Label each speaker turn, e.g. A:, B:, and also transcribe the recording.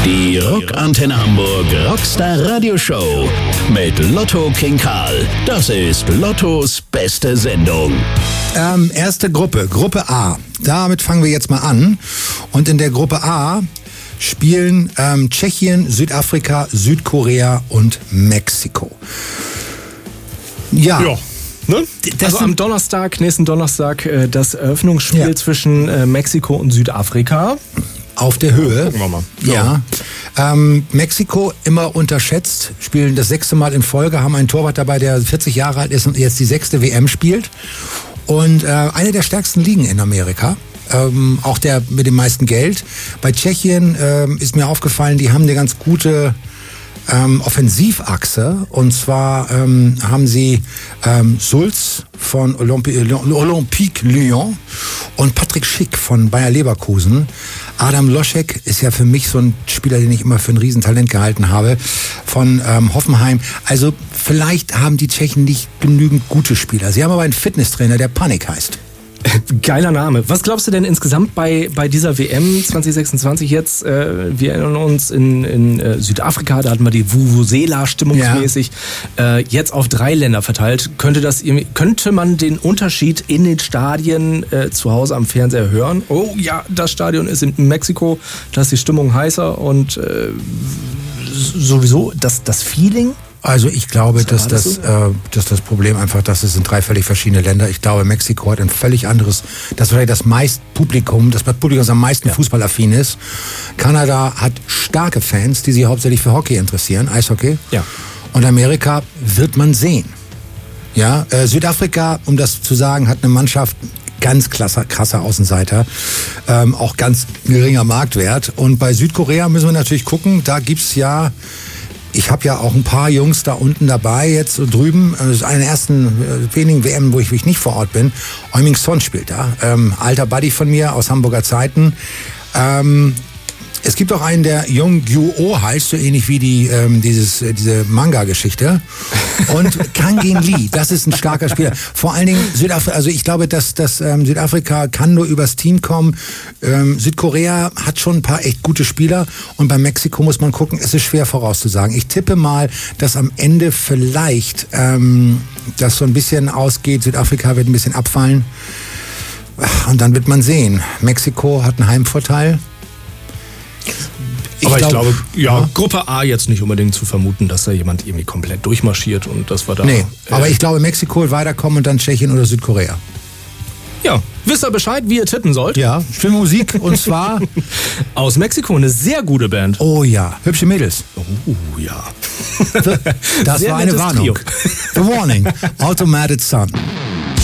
A: Die Rockantenne Hamburg Rockstar Radio Show mit Lotto King Karl. Das ist Lottos beste Sendung.
B: Erste Gruppe, Gruppe A. Damit fangen wir jetzt mal an. Und in der Gruppe A spielen Tschechien, Südafrika, Südkorea und Mexiko. Ja.
C: Ne? Also am Donnerstag, nächsten Donnerstag, das Eröffnungsspiel zwischen Mexiko und Südafrika.
B: Auf der Höhe.
C: Gucken wir mal.
B: Ja. Mexiko immer unterschätzt, spielen das 6. Mal in Folge, haben einen Torwart dabei, der 40 Jahre alt ist und jetzt die 6. WM spielt. Und eine der stärksten Ligen in Amerika. Auch der mit dem meisten Geld. Bei Tschechien ist mir aufgefallen, die haben eine ganz gute Offensivachse. Und zwar haben sie Sulz von Olympique Lyon und Patrick Schick von Bayer Leverkusen. Adam Loschek ist ja für mich so ein Spieler, den ich immer für ein Riesentalent gehalten habe, von Hoffenheim. Also vielleicht haben die Tschechen nicht genügend gute Spieler. Sie haben aber einen Fitnesstrainer, der Panik heißt.
C: Geiler Name. Was glaubst du denn insgesamt bei dieser WM 2026 jetzt? Wir erinnern uns in Südafrika, da hatten wir die Vuvuzela stimmungsmäßig. Ja. Jetzt auf 3 Länder verteilt. Könnte man den Unterschied in den Stadien zu Hause am Fernseher hören? Oh ja, das Stadion ist in Mexiko, da ist die Stimmung heißer und sowieso das Feeling.
B: Also ich glaube, dass das Problem einfach, dass es sind 3 völlig verschiedene Länder. Ich glaube, Mexiko hat ein völlig anderes, das wahrscheinlich das Publikum, das am meisten fußballaffin ist. Kanada hat starke Fans, die sich hauptsächlich für Hockey interessieren, Eishockey.
C: Ja.
B: Und Amerika wird man sehen. Ja, Südafrika, um das zu sagen, hat eine Mannschaft, ganz krasser Außenseiter, auch ganz geringer Marktwert. Und bei Südkorea müssen wir natürlich gucken, da gibt's ja, ich habe ja auch ein paar Jungs da unten dabei, jetzt so drüben. Das ist eine der ersten wenigen WM, wo ich nicht vor Ort bin. Heung-min Son spielt da. Alter Buddy von mir aus Hamburger Zeiten. Es gibt auch einen, der Young-Gyu-Oh heißt, so ähnlich wie diese Manga-Geschichte. Und Kangin Lee, das ist ein starker Spieler. Vor allen Dingen Südafrika, also ich glaube, dass Südafrika kann nur übers Team kommen. Südkorea hat schon ein paar echt gute Spieler. Und bei Mexiko muss man gucken, es ist schwer vorauszusagen. Ich tippe mal, dass am Ende vielleicht das so ein bisschen ausgeht. Südafrika wird ein bisschen abfallen. Und dann wird man sehen. Mexiko hat einen Heimvorteil.
C: Aber ich glaube, Gruppe A jetzt nicht unbedingt zu vermuten, dass da jemand irgendwie komplett durchmarschiert und das war da.
B: Nee, aber ich glaube, Mexiko wird weiterkommen und dann Tschechien oder Südkorea.
C: Ja, wisst ihr Bescheid, wie ihr tippen sollt?
B: Ja, schöne Musik und zwar
C: aus Mexiko, eine sehr gute Band.
B: Oh ja, hübsche Mädels.
C: Oh ja.
B: Das
C: sehr
B: war eine Warnung.
C: Trio.
B: The Warning, Automated Sun.